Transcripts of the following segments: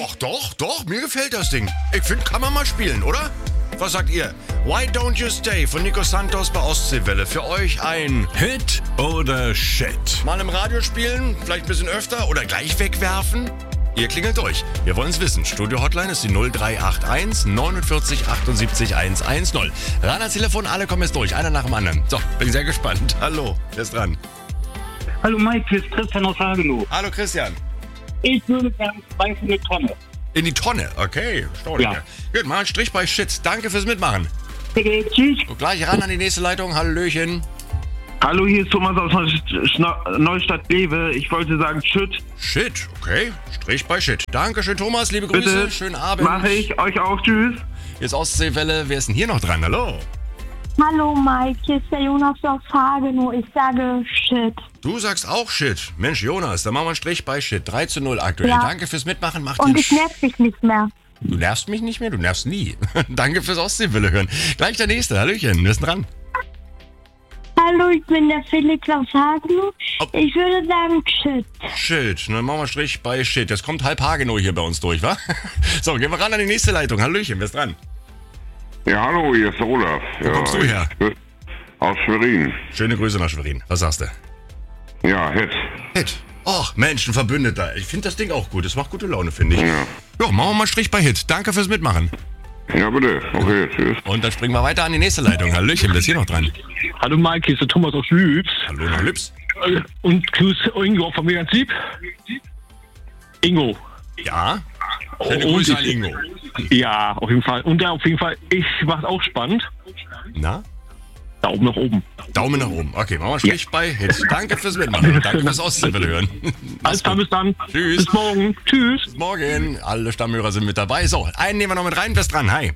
Doch, mir gefällt das Ding. Ich finde, kann man mal spielen, oder? Was sagt ihr? Why Don't You Stay von Nico Santos bei Ostseewelle. Für euch ein Hit oder Shit? Mal im Radio spielen, vielleicht ein bisschen öfter oder gleich wegwerfen? Ihr klingelt durch. Wir wollen es wissen. Studio-Hotline ist die 0381 49 78 110. Ran ans Telefon, alle kommen jetzt durch. Einer nach dem anderen. So, bin sehr gespannt. Hallo, wer ist dran? Hallo Mike, hier ist Christian aus Hagenow. Hallo Christian. Ich würde sagen, 2 für eine Tonne. In die Tonne, okay. Staudinger. Ja. Gut, mal einen Strich bei Shit. Danke fürs Mitmachen. Bitte, tschüss. Und gleich ran an die nächste Leitung. Hallöchen. Hallo, hier ist Thomas aus Neustadt-Lewe. Ich wollte sagen, Shit. Shit, okay. Strich bei Shit. Dankeschön, Thomas. Liebe Grüße. Bitte. Schönen Abend. Mache ich. Euch auch. Tschüss. Hier ist Ostseewelle. Wer ist denn hier noch dran? Hallo. Hallo Mike, hier ist der Jonas aus Hagenow. Ich sage Shit. Du sagst auch Shit. Mensch, Jonas, dann machen wir einen Strich bei Shit. 3:0 aktuell. Ja. Danke fürs Mitmachen. Macht Und den ich nerv dich nicht mehr. Du nervst mich nicht mehr? Du nervst nie. Danke fürs Ostseewelle hören. Gleich der nächste. Hallöchen. Wer ist denn dran? Hallo, ich bin der Felix aus Hagenow. Oh. Ich würde sagen Shit. Shit. Dann machen wir einen Strich bei Shit. Jetzt kommt halb Hagenow hier bei uns durch, wa? So, gehen wir ran an die nächste Leitung. Hallöchen. Wer ist dran? Ja, hallo, hier ist der Olaf. Wo kommst du her? Aus Schwerin. Schöne Grüße nach Schwerin. Was sagst du? Ja, Hit. Hit. Och, Mensch, ein Verbündeter. Ich finde das Ding auch gut. Es macht gute Laune, finde ich. Ja. Ja, machen wir mal Strich bei Hit. Danke fürs Mitmachen. Ja, bitte. Okay, tschüss. Und dann springen wir weiter an die nächste Leitung. Hallöchen, wer ist hier noch dran? Hallo Mike, hier ist der Thomas aus Lübs. Hallo nach Lips. Und Grüß Ingo von mir ganz lieb. Ingo. Ja. Schöne Und Grüße an Ingo. Ja, auf jeden Fall. Und auf jeden Fall, ich mach's auch spannend. Na? Daumen nach oben. Daumen nach oben. Okay, machen wir Strich bei Hit. Danke fürs Mitmachen. Danke fürs Ostseewelle hören. Alles klar, bis dann. Tschüss. Bis morgen. Tschüss. Bis morgen. Alle Stammhörer sind mit dabei. So, einen nehmen wir noch mit rein. Wer ist dran? Hi.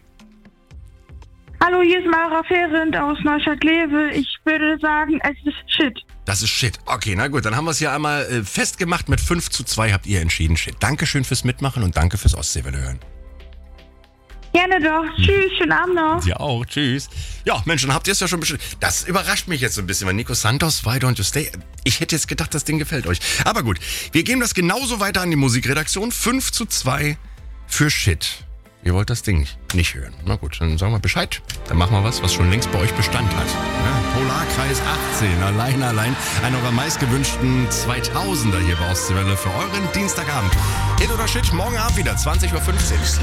Hallo, hier ist Mara Ferrand aus Neustadt-Lewe. Ich würde sagen, es ist Shit. Das ist Shit. Okay, na gut, dann haben wir es hier einmal festgemacht. Mit 5:2 habt ihr entschieden Shit. Dankeschön fürs Mitmachen und danke fürs Ostseewelle hören. Gerne doch. Tschüss, schönen Abend noch. Ja auch, tschüss. Ja, Mensch, dann habt ihr es ja schon bestimmt. Das überrascht mich jetzt so ein bisschen, weil Nico Santos, Why Don't You Stay? Ich hätte jetzt gedacht, das Ding gefällt euch. Aber gut, wir geben das genauso weiter an die Musikredaktion. 5:2 für Shit. Ihr wollt das Ding nicht hören. Na gut, dann sagen wir Bescheid. Dann machen wir was schon längst bei euch Bestand hat. Ja, Polarkreis 18, allein. Einer eurer meistgewünschten 2000er hier bei Ostseewelle für euren Dienstagabend. Hit oder Shit, morgen Abend wieder, 20:15 Uhr.